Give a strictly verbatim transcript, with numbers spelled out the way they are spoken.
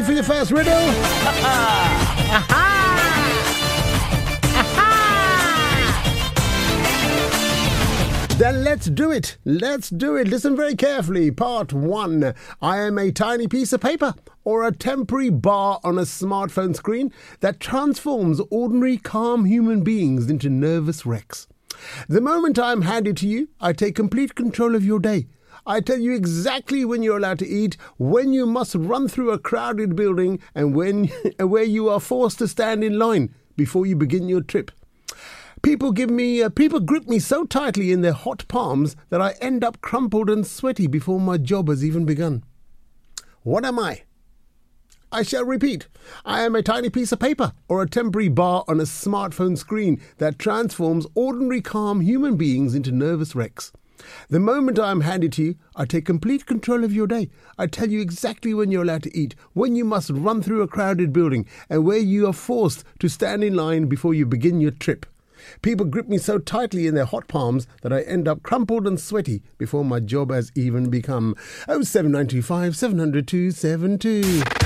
for your first riddle? Aha! Then let's do it. Let's do it. Listen very carefully. Part one. I am a tiny piece of paper or a temporary bar on a smartphone screen that transforms ordinary calm human beings into nervous wrecks. The moment I am handed to you, I take complete control of your day. I tell you exactly when you're allowed to eat, when you must run through a crowded building, and when where you are forced to stand in line before you begin your trip. People give me, uh, people grip me so tightly in their hot palms that I end up crumpled and sweaty before my job has even begun. What am I? I shall repeat. I am a tiny piece of paper or a temporary bar on a smartphone screen that transforms ordinary calm human beings into nervous wrecks. The moment I am handed to you, I take complete control of your day. I tell you exactly when you're allowed to eat, when you must run through a crowded building, and where you are forced to stand in line before you begin your trip. People grip me so tightly in their hot palms that I end up crumpled and sweaty before my job has even begun. oh seven nine two five, seven zero zero two seven two.